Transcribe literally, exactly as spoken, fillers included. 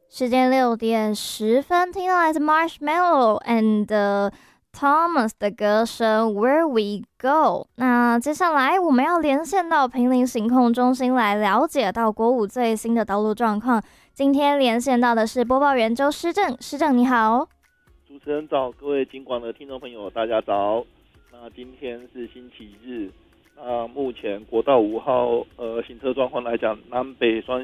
时间六点十分，听到来自 Marshmello and Thomas 的歌声 Where We Go。那接下来我们要连线到坪林行控中心来了解到国五最新的道路状况。今天连线到的是播报员周诗正，诗正你好。 主持人早，各位金广的听众朋友大家早。那今天是星期日，那目前国道五号呃行车状况来讲，南北双